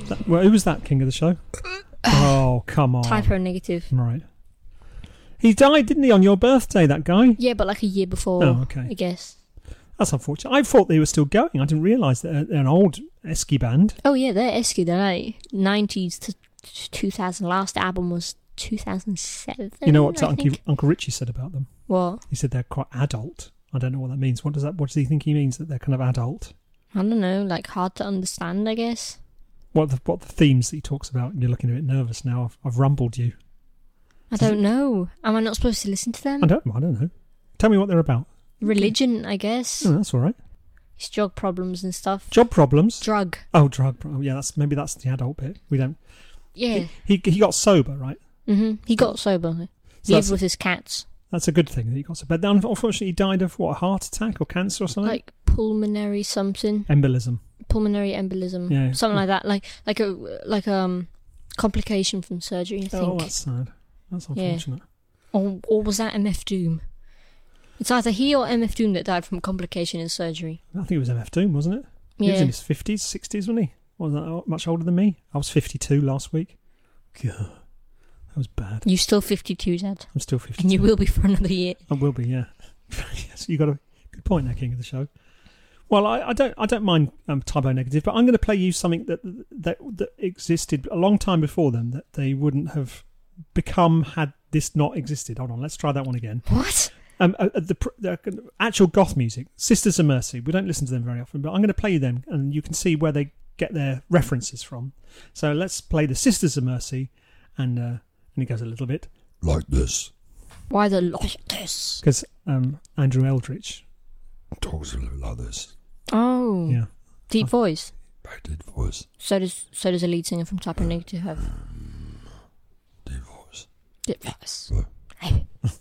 Who was that king of the show? Oh, come on. Typo negative. Right. He died, didn't he, on your birthday, that guy? Yeah, but like a year before, Oh, okay. I guess. That's unfortunate. I thought they were still going. I didn't realise that they're an old Esky band. Oh, yeah, they're Esky. They're like 90s to 2000. Last album was 2007. You know what I Uncle think. Richie said about them? What? He said they're quite adult. I don't know what that means. What does he think he means, that they're kind of adult? I don't know, like hard to understand, I guess. What the themes that he talks about? You're looking a bit nervous now. I've rumbled you. I don't know. Am I not supposed to listen to them? I don't know. Tell me what they're about. Religion, I guess. Oh, that's all right. It's drug problems and stuff. Job problems. Drug. Oh, drug. Yeah, that's the adult bit. We don't. Yeah. He got sober, right? He got sober. So Lived with his cats. That's a good thing that he got sober. But unfortunately, he died of what? A heart attack or cancer or something? Like pulmonary something. Embolism. Pulmonary embolism. Yeah. Something like that. Like a complication from surgery, I think. Oh, that's sad. That's unfortunate. Yeah. Or was that MF Doom? It's either he or MF Doom that died from complication in surgery. I think it was MF Doom, wasn't it? He was in his 50s, 60s, wasn't he? Wasn't that much older than me? I was 52 last week. God, that was bad. You're still 52, Dad. I'm still 52. And you will be for another year. I will be, yeah. Yes, you got a good point there, King of the Show. Well, I don't mind typo negative, but I'm going to play you something that existed a long time before them that they wouldn't have become had this not existed. Hold on, let's try that one again. What? The actual goth music, Sisters of Mercy. We don't listen to them very often, but I'm going to play you them, and you can see where they get their references from. So let's play the Sisters of Mercy, and it goes a little bit like this. Why the like this? Because Andrew Eldritch Talks a little like this. Oh, yeah, deep voice. Very deep voice. So does a lead singer from Typo Negative have Deep voice. deep voice?